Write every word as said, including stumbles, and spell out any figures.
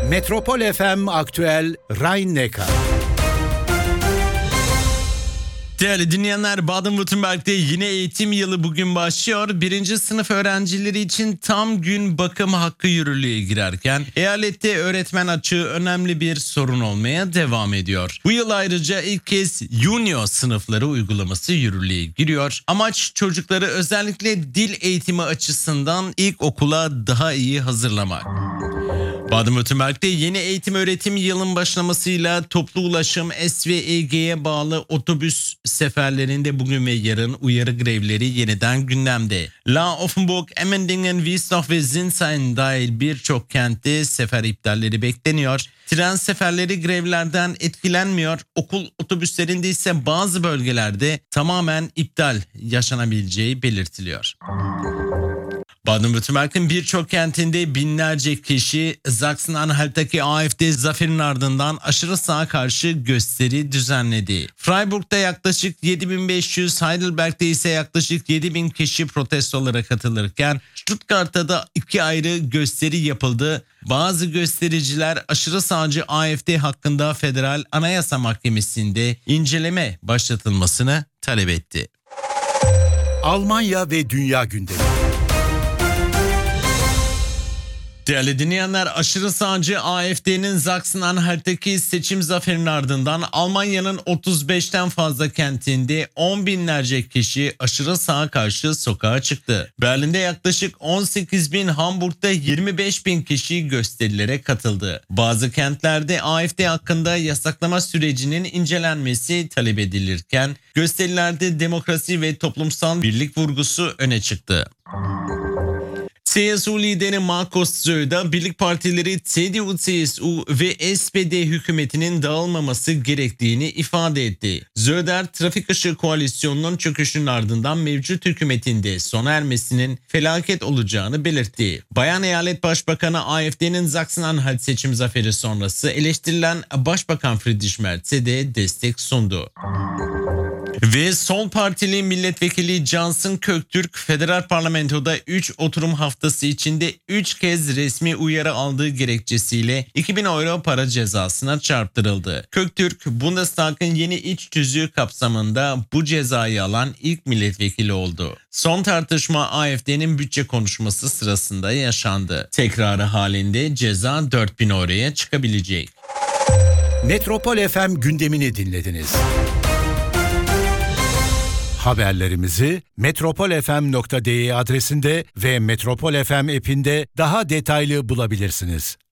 Metropol F M Aktüel Rhein-Neckar. Değerli dinleyenler, Baden-Württemberg'de yine eğitim yılı bugün başlıyor. Birinci sınıf öğrencileri için tam gün bakım hakkı yürürlüğe girerken eyalette öğretmen açığı önemli bir sorun olmaya devam ediyor. Bu yıl ayrıca ilk kez junior sınıfları uygulaması yürürlüğe giriyor. Amaç çocukları özellikle dil eğitimi açısından ilk okula daha iyi hazırlamak. Baden-Württemberg'de yeni eğitim öğretim yılın başlamasıyla toplu ulaşım S V E G'ye bağlı otobüs seferlerinde bugün ve yarın uyarı grevleri yeniden gündemde. La Offenburg, Emmendingen, Wiesloch ve Sinsheim dahil birçok kentte sefer iptalleri bekleniyor. Tren seferleri grevlerden etkilenmiyor. Okul otobüslerinde ise bazı bölgelerde tamamen iptal yaşanabileceği belirtiliyor. Baden-Württemberg'in birçok kentinde binlerce kişi Sachsen-Anhalt'taki A F D zaferinin ardından aşırı sağa karşı gösteri düzenledi. Freiburg'da yaklaşık yedi bin beş yüz, Heidelberg'de ise yaklaşık yedi bin kişi protestolara katılırken Stuttgart'ta da iki ayrı gösteri yapıldı. Bazı göstericiler aşırı sağcı A F D hakkında Federal Anayasa Mahkemesi'nde inceleme başlatılmasını talep etti. Almanya ve Dünya Gündemi. Değerli dinleyenler, aşırı sağcı A F D'nin Sachsen-Anhalt'taki seçim zaferinin ardından Almanya'nın otuz beşten fazla kentinde on binlerce kişi aşırı sağa karşı sokağa çıktı. Berlin'de yaklaşık on sekiz bin, Hamburg'da yirmi beş bin kişi gösterilere katıldı. Bazı kentlerde A F D hakkında yasaklama sürecinin incelenmesi talep edilirken gösterilerde demokrasi ve toplumsal birlik vurgusu öne çıktı. C S U lideri Markus Söder, birlik partileri C D U C S U ve S P D hükümetinin dağılmaması gerektiğini ifade etti. Söder, trafik ışığı koalisyonunun çöküşünün ardından mevcut hükümetinde sona ermesinin felaket olacağını belirtti. Bayan Eyalet Başbakanı A F D'nin Sachsen-Anhalt seçim zaferi sonrası eleştirilen Başbakan Friedrich Merz'e de destek sundu. Ve Sol Partili milletvekili Cansın Köktürk, federal parlamentoda üç oturum haftası içinde üç kez resmi uyarı aldığı gerekçesiyle iki bin euro para cezasına çarptırıldı. Köktürk, Bundestag'ın yeni iç tüzüğü kapsamında bu cezayı alan ilk milletvekili oldu. Son tartışma A F D'nin bütçe konuşması sırasında yaşandı. Tekrarı halinde ceza dört bin euroya çıkabilecek. Metropol F M gündemini dinlediniz. Haberlerimizi metropol f m nokta d e adresinde ve Metropol F M app'inde daha detaylı bulabilirsiniz.